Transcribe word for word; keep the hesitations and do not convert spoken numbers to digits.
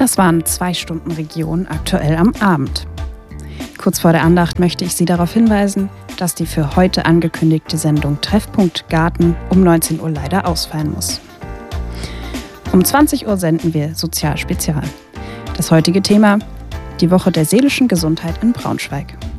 Das waren zwei Stunden Region aktuell am Abend. Kurz vor der Andacht möchte ich Sie darauf hinweisen, dass die für heute angekündigte Sendung Treffpunkt Garten um neunzehn Uhr leider ausfallen muss. Um zwanzig Uhr senden wir Sozial Spezial. Das heutige Thema: die Woche der seelischen Gesundheit in Braunschweig.